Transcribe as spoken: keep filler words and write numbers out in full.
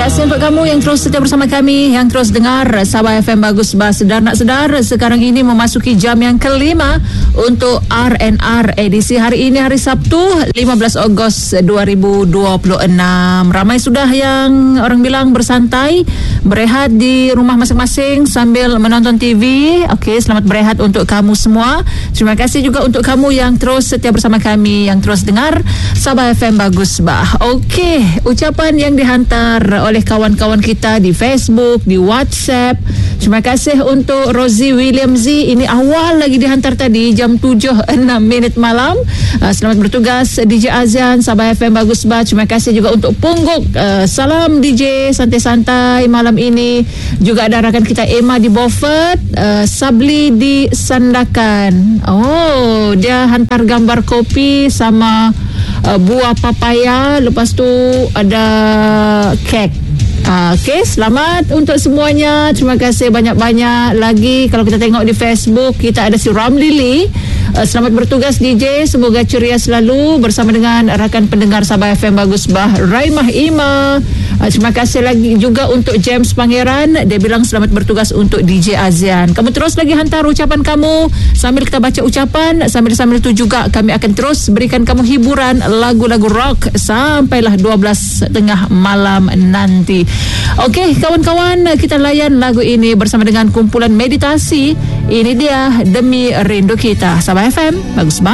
kasih untuk kamu yang terus setia bersama kami, yang terus dengar Sabah F M Bagus Bah. Sedar nak sedar, sekarang ini memasuki jam yang kelima untuk R and R edisi hari ini, hari Sabtu lima belas Ogos dua ribu dua puluh enam. Ramai sudah yang orang bilang bersantai, berehat di rumah masing-masing sambil menonton T V. Okey, selamat berehat untuk kamu semua. Terima kasih juga untuk kamu yang terus setia bersama kami, yang terus dengar Sabah F M Bagus Bah. Okey, ucapan yang dihantar oleh kawan-kawan kita di Facebook, di WhatsApp. Terima kasih untuk Rosie William Z. Ini awal lagi dihantar tadi jam tujuh enam minit malam. Uh, selamat bertugas D J Azian, Sabah F M Bagus Bah. Terima kasih juga untuk Pungguk. Uh, salam D J santai-santai malam ini. Juga ada rakan kita Emma di Beaufort, uh, Sabli di Sandakan. Oh, dia hantar gambar kopi sama uh, buah papaya. Lepas tu ada kek. Uh, Okey, selamat untuk semuanya. Terima kasih banyak-banyak lagi. Kalau kita tengok di Facebook, kita ada si Ramli Lee. Uh, selamat bertugas D J. Semoga ceria selalu bersama dengan rakan pendengar Sabah F M Bagus Bah, Raimah Ima. Uh, terima kasih lagi juga untuk James Pangeran. Dia bilang selamat bertugas untuk D J Azian. Kamu terus lagi hantar ucapan kamu. Sambil kita baca ucapan, sambil-sambil itu juga kami akan terus berikan kamu hiburan lagu-lagu rock sampailah dua belas tengah malam nanti. Okey, kawan-kawan, kita layan lagu ini bersama dengan kumpulan meditasi. Ini dia Demi Rindu Kita. Sabah F M Bagus Bah.